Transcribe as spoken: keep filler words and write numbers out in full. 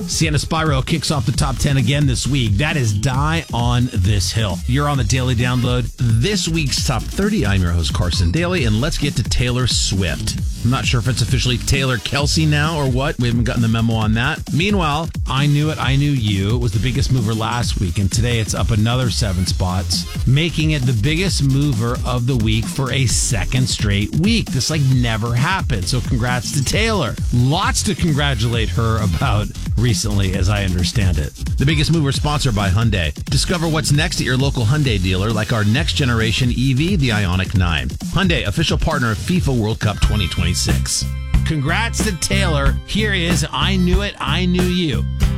Sienna Spyro kicks off the top ten again this week. That is Die on This Hill. You're on the Daily Download. This week's top thirty. I'm your host, Carson Daly, and let's get to Taylor Swift. I'm not sure if it's officially Taylor Kelsey now or what. We haven't gotten the memo on that. Meanwhile, I Knew It, I Knew You. It was the biggest mover last week, and today it's up another seven spots, making it the biggest mover of the week for a second straight week. This like never happened, so congrats to Taylor. Lots to congratulate her about recently, as I understand it. The biggest mover sponsored by Hyundai. Discover what's next at your local Hyundai dealer, like our next generation E V, the Ioniq nine. Hyundai, official partner of FIFA World Cup twenty twenty-six. Congrats to Taylor. Here is I Knew It, I Knew You.